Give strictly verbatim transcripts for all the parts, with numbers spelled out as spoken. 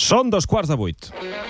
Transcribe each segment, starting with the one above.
Són dos quarts de vuit.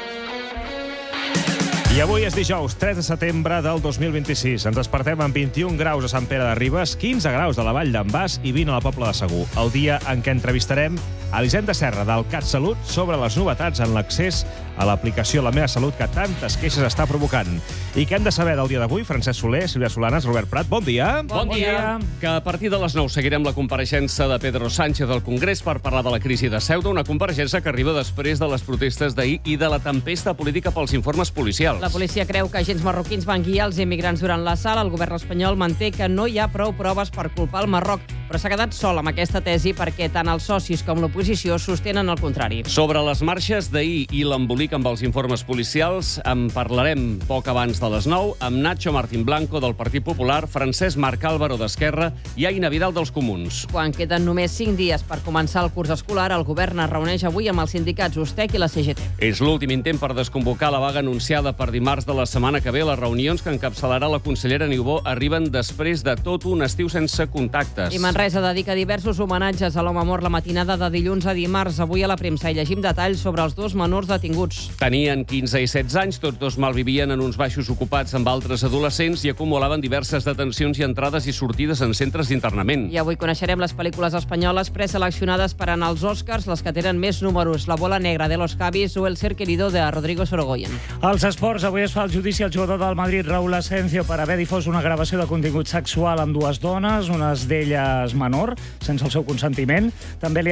I avui és dijous, tres de setembre del dos mil vint-i-sis. Ens despertem amb vint-i-un graus a Sant Pere de Ribes, quinze graus a la Vall d'en Bas i vint a la Pobla de Segur. El dia en què entrevistarem Elisenda Serra, del CatSalut, sobre les novetats en l'accés a l'aplicació La meva salut que tantes queixes està provocant. I què hem de saber del dia d'avui? Francesc Soler, Sílvia Solanas, Robert Prat, bon dia. Bon, bon dia. dia. Que a partir de les nou seguirem la compareixença de Pedro Sánchez al Congrés per parlar de la crisi de Ceuta, una compareixença que arriba després de les protestes d'ahir i de la tempesta política pels informes policials. La policia creu que agents marroquins van guiar els immigrants durant l'assalt. El govern espanyol manté que no hi ha prou proves per culpar el Marroc, però s'ha quedat sol amb aquesta tesi perquè tant els socis com l'oposició sostenen el contrari. Sobre les marxes d'ahir i l'embolic amb els informes policials en parlarem poc abans de les nou amb Nacho Martín Blanco del Partit Popular, Francesc Marc Álvaro d'Esquerra i Aina Vidal dels Comuns. Quan queden només cinc dies per començar el curs escolar, el govern es reuneix avui amb els sindicats Ustec i la C G T. És l'últim intent per desconvocar la vaga anunciada per dimarts de la setmana que ve. Les reunions que encapçalarà la consellera Niubó arriben després de tot un estiu sense contactes. I Manresa dedica diversos homenatges a l'home mort la matinada de dilluns a dimarts. Avui a la premsa hi llegim detalls sobre els dos menors detinguts. Tenien quinze i setze anys, tots dos malvivien en uns baixos ocupats amb altres adolescents i acumulaven diverses detencions i entrades i sortides en centres d'internament. I avui coneixerem les pel·lícules espanyoles preseleccionades per anar als Oscars, les que tenen més números, La bola negra de Los Cabis o El ser querido de Rodrigo Sorogoyen. Als esports, avui es fa el judici al jugador del Madrid, Raúl Asensio, per haver difós una gravació de contingut sexual amb dues dones, unes d'elles menor, sense el seu consentiment. També li